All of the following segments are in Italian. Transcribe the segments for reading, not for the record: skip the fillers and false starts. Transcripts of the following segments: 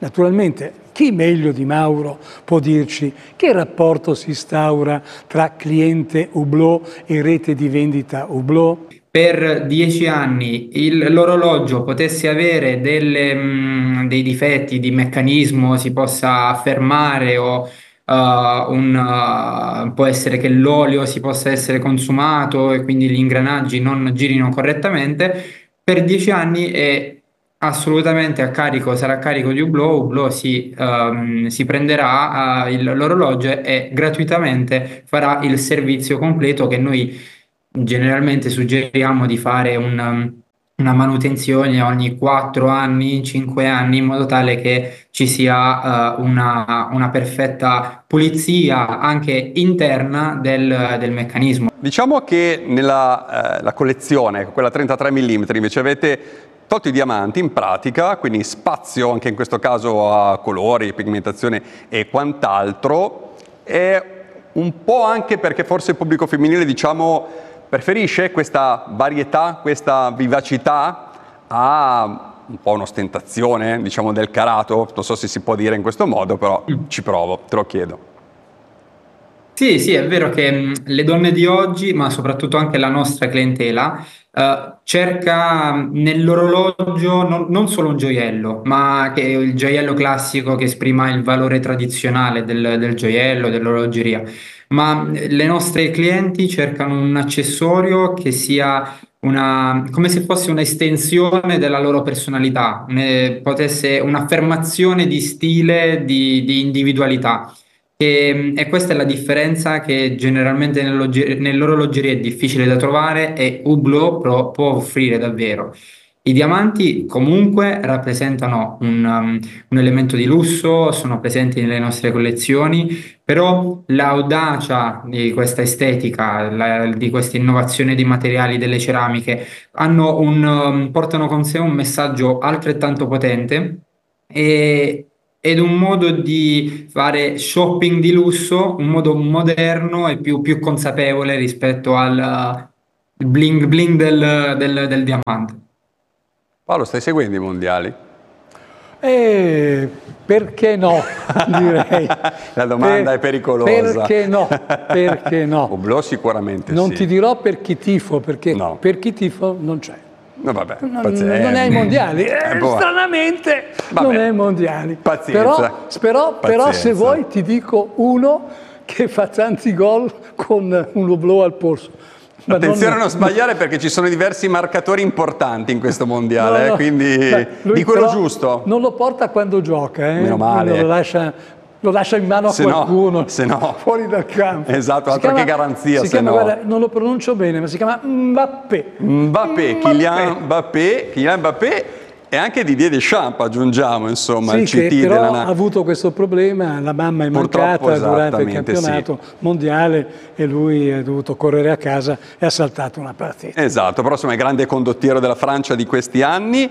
Naturalmente, chi meglio di Mauro può dirci che rapporto si instaura tra cliente Hublot e rete di vendita Hublot? Per 10 anni l'orologio potesse avere dei difetti di meccanismo, si possa fermare o può essere che l'olio si possa essere consumato e quindi gli ingranaggi non girino correttamente, per 10 anni è assolutamente a carico, sarà a carico di Hublot. Hublot si prenderà l'orologio e gratuitamente farà il servizio completo che noi generalmente suggeriamo di fare una manutenzione ogni 4 anni, 5 anni, in modo tale che ci sia una perfetta pulizia anche interna del meccanismo. Diciamo che nella la collezione, quella 33 mm, invece avete tolto i diamanti in pratica, quindi spazio anche in questo caso a colori, pigmentazione e quant'altro, e un po' anche perché forse il pubblico femminile, diciamo, preferisce questa varietà, questa vivacità a un po' un'ostentazione, diciamo, del carato. Non so se si può dire in questo modo, però ci provo, te lo chiedo. Sì, sì, è vero che le donne di oggi, ma soprattutto anche la nostra clientela, cerca nell'orologio non solo un gioiello, ma che il gioiello classico che esprima il valore tradizionale del gioiello, dell'orologeria, ma le nostre clienti cercano un accessorio che sia come se fosse un'estensione della loro personalità, potesse un'affermazione di stile, di individualità. E questa è la differenza che generalmente nell'orologeria è difficile da trovare e Hublot può offrire davvero. I diamanti comunque rappresentano un elemento di lusso, sono presenti nelle nostre collezioni, però l'audacia di questa estetica, di questa innovazione di materiali delle ceramiche, portano con sé un messaggio altrettanto potente e- ed un modo di fare shopping di lusso, un modo moderno e più consapevole rispetto al bling bling del diamante. Paolo, stai seguendo i mondiali? E perché no, direi. La domanda è pericolosa. Perché no? Perché no? Hublot sicuramente Non sì. ti dirò per chi tifo, perché No. per chi tifo non c'è. No, vabbè, Non pazienza. è ai mondiali, Boh. stranamente Vabbè. non è ai mondiali. Pazienza. Però se Pazienza. vuoi ti dico uno che fa tanti gol con un Hublot al polso. Ma Attenzione a non sbagliare perché ci sono diversi marcatori importanti in questo mondiale, no. quindi Lui di quello però giusto. non lo porta quando gioca, Meno male. Quindi lo lascia in mano a Se no- qualcuno, se no- fuori dal campo. Esatto, Si altro che chiama- garanzia, si se chiama, no. guarda, non lo pronuncio bene, ma si chiama Mbappé. Mbappé, Kylian Mbappé e anche Didier Deschamps, aggiungiamo, insomma, Sì, il che CT però della ha avuto questo problema, la mamma è Purtroppo, mancata durante il esattamente, campionato mondiale e lui è dovuto correre a casa e ha saltato una partita. Esatto, però insomma è grande condottiero della Francia di questi anni.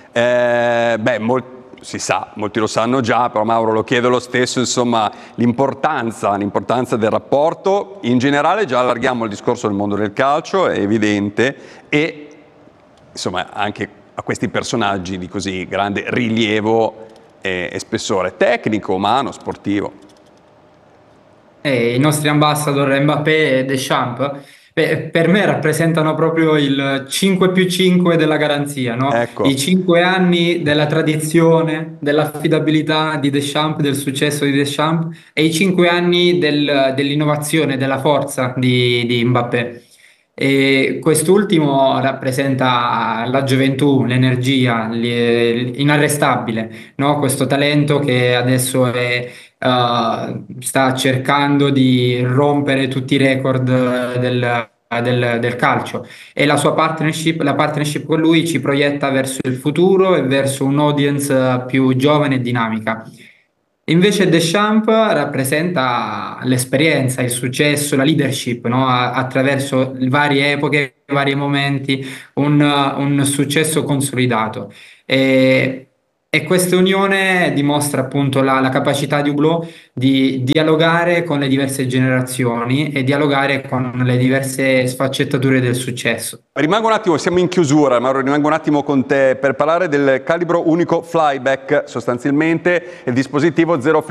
Si sa, molti lo sanno già, però Mauro lo chiedo lo stesso, insomma, l'importanza del rapporto. In generale già allarghiamo il discorso del mondo del calcio, è evidente, e insomma anche a questi personaggi di così grande rilievo e spessore tecnico, umano, sportivo. I nostri ambassador Mbappé e Deschamps, per me rappresentano proprio il 5 più 5 della garanzia, no? Ecco, I 5 anni della tradizione, dell'affidabilità di Deschamps, del successo di Deschamps e i 5 anni dell'innovazione, della forza di Mbappé. E quest'ultimo rappresenta la gioventù, l'energia, inarrestabile, no? Questo talento che adesso sta cercando di rompere tutti i record del calcio e la partnership con lui ci proietta verso il futuro e verso un'audience più giovane e dinamica. Invece Deschamps rappresenta l'esperienza, il successo, la leadership, no? Attraverso le varie epoche, vari momenti, un successo consolidato. E, E questa unione dimostra appunto la capacità di Hublot di dialogare con le diverse generazioni e dialogare con le diverse sfaccettature del successo. Rimango un attimo, siamo in chiusura, Mauro, rimango un attimo con te per parlare del calibro unico flyback, sostanzialmente il dispositivo zero